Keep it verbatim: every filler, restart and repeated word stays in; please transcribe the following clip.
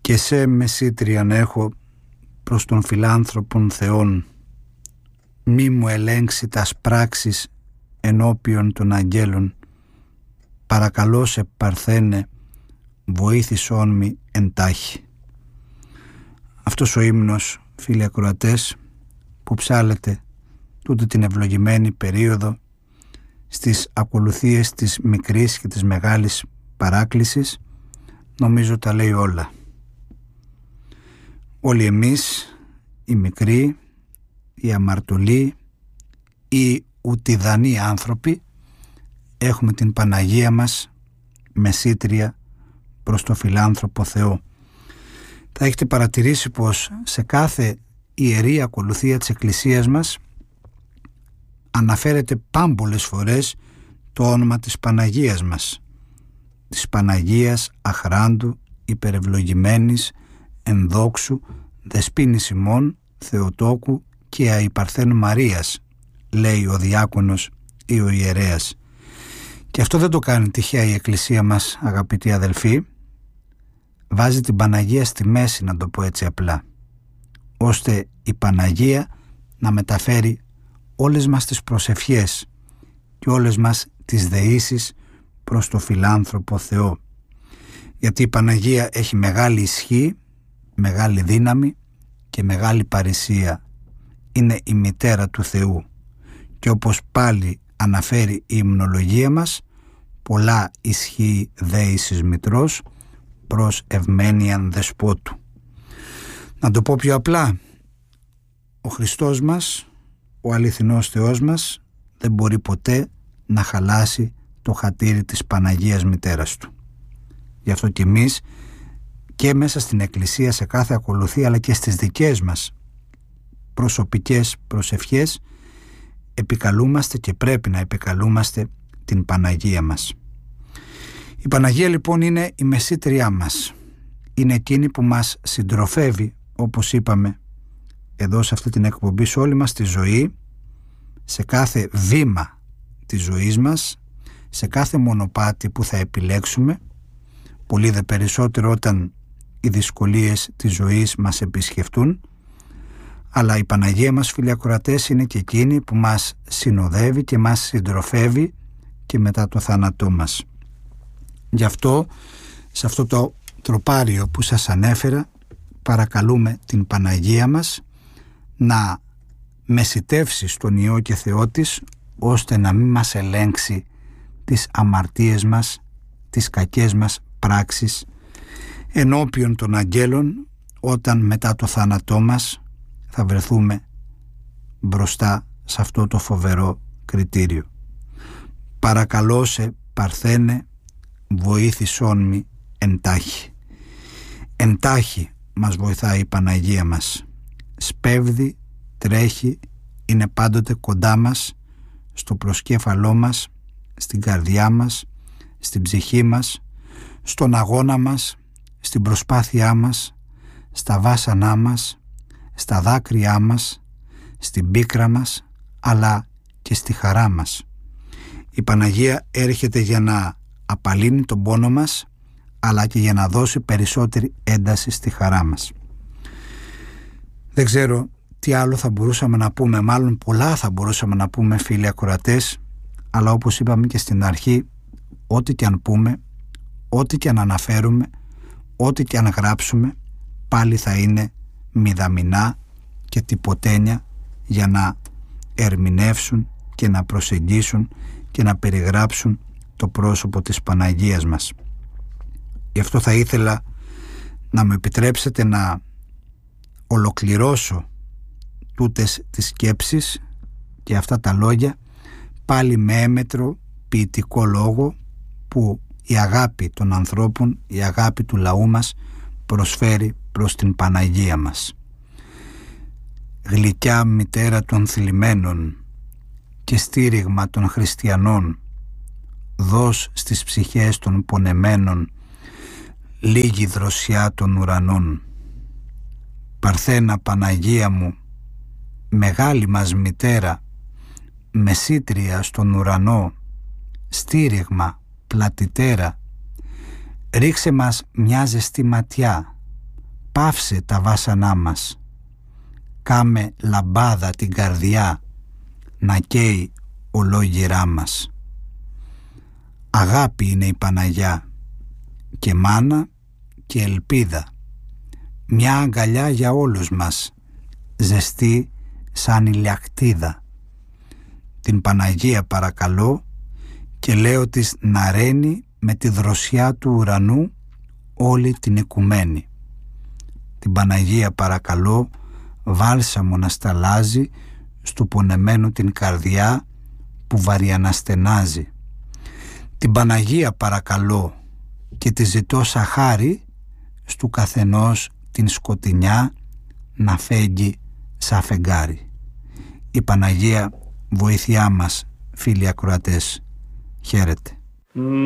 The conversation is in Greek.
και σε μεσήτριαν έχω προς τον φιλάνθρωπον Θεόν, μη μου ελέγξει τας πράξεις ενώπιον των αγγέλων, παρακαλώ σε παρθένε, βοήθησόν μη εντάχει. Αυτός ο ύμνος, φίλοι ακροατές, που ψάλετε τούτη την ευλογημένη περίοδο στις ακολουθίες της μικρής και της μεγάλης παράκλησης, νομίζω τα λέει όλα. Όλοι εμείς, οι μικροί, οι αμαρτωλοί, οι ουτιδανοί άνθρωποι, έχουμε την Παναγία μας μεσήτρια προς το φιλάνθρωπο Θεό. Θα έχετε παρατηρήσει πως σε κάθε ιερή ακολουθία της Εκκλησίας μας αναφέρεται πάμπολες φορές το όνομα της Παναγίας μας, της Παναγίας αχράντου, υπερευλογημένης, ενδόξου, δεσποίνης ημών, Θεοτόκου και αϊπαρθένου Μαρίας, λέει ο διάκονος ή ο ιερέας. Και αυτό δεν το κάνει τυχαία η Εκκλησία μας, αγαπητοί αδελφοί. Βάζει την Παναγία στη μέση, να το πω έτσι απλά, ώστε η Παναγία να μεταφέρει όλες μας τις προσευχές και όλες μας τις δεήσεις προς το φιλάνθρωπο Θεό. Γιατί η Παναγία έχει μεγάλη ισχύ, μεγάλη δύναμη και μεγάλη παρησία. Είναι η μητέρα του Θεού και όπως πάλι αναφέρει η υμνολογία μας, πολλά ισχύει δέησης μητρός προς ευμένιαν δεσπότου. Να το πω πιο απλά, ο Χριστός μας, ο αληθινός Θεός μας, δεν μπορεί ποτέ να χαλάσει το χατήρι της Παναγίας Μητέρας Του. Γι' αυτό και εμείς και μέσα στην Εκκλησία, σε κάθε ακολουθία, αλλά και στις δικές μας προσωπικές προσευχές, επικαλούμαστε και πρέπει να επικαλούμαστε την Παναγία μας. Η Παναγία λοιπόν είναι η μεσήτριά μας. Είναι εκείνη που μας συντροφεύει, όπως είπαμε εδώ σε αυτή την εκπομπή, σε όλη μας τη ζωή, σε κάθε βήμα της ζωής μας, σε κάθε μονοπάτι που θα επιλέξουμε, πολύ δε περισσότερο όταν οι δυσκολίες της ζωής μας επισκεφτούν. Αλλά η Παναγία μας, φίλοι ακροατές, είναι και εκείνη που μας συνοδεύει και μας συντροφεύει και μετά το θάνατό μας. Γι' αυτό, σε αυτό το τροπάριο που σας ανέφερα, παρακαλούμε την Παναγία μας να μεσιτεύσει στον Υιό και Θεό της, ώστε να μην μας ελέγξει τις αμαρτίες μας, τις κακές μας πράξεις ενώπιον των αγγέλων, όταν μετά το θάνατό μας θα βρεθούμε μπροστά σε αυτό το φοβερό κριτήριο. Παρακαλώ σε παρθένε, βοήθησόν μη εντάχει. Εντάχει μας βοηθάει η Παναγία μας. Σπέβδει, τρέχει, είναι πάντοτε κοντά μας, στο προσκέφαλό μας, στην καρδιά μας, στην ψυχή μας, στον αγώνα μας, στην προσπάθειά μας, στα βάσανά μας, στα δάκρυά μας, στην πίκρα μας, αλλά και στη χαρά μας. Η Παναγία έρχεται για να απαλύνει τον πόνο μας, αλλά και για να δώσει περισσότερη ένταση στη χαρά μας. Δεν ξέρω τι άλλο θα μπορούσαμε να πούμε, μάλλον πολλά θα μπορούσαμε να πούμε, φίλοι ακροατές, αλλά όπως είπαμε και στην αρχή, ό,τι και αν πούμε, ό,τι και αν αναφέρουμε, ό,τι και αν γράψουμε, πάλι θα είναι μηδαμινά και τυποτένια για να ερμηνεύσουν και να προσεγγίσουν και να περιγράψουν το πρόσωπο της Παναγίας μας. Γι' αυτό θα ήθελα να μου επιτρέψετε να ολοκληρώσω τούτες τις σκέψεις και αυτά τα λόγια πάλι με έμετρο ποιητικό λόγο που η αγάπη των ανθρώπων, η αγάπη του λαού μας προσφέρει προς την Παναγία μας. Γλυκιά μητέρα των θλιμμένων και στήριγμα των χριστιανών, δώσ' στις ψυχές των πονεμένων λίγη δροσιά των ουρανών. Παρθένα Παναγία μου, μεγάλη μας μητέρα, μεσήτρια στον ουρανό, στήριγμα, πλατητέρα, ρίξε μας μια ζεστή ματιά, πάυσε τα βάσανά μας. Κάμε λαμπάδα την καρδιά να καίει ολόγυρά μας. Αγάπη είναι η Παναγιά και μάνα και ελπίδα. Μια αγκαλιά για όλους μας, ζεστή σαν ηλιακτίδα. Την Παναγία παρακαλώ και λέω της να ρένει με τη δροσιά του ουρανού όλη την οικουμένη. Την Παναγία παρακαλώ βάλσαμο να σταλάζει στου πονεμένου την καρδιά που βαριαναστενάζει. Την Παναγία παρακαλώ και τη ζητώ σαν χάρη στου καθενός την σκοτεινιά να φέγγει σαν φεγγάρι. Η Παναγία βοήθειά μας, φίλοι ακροατές. Χαίρετε.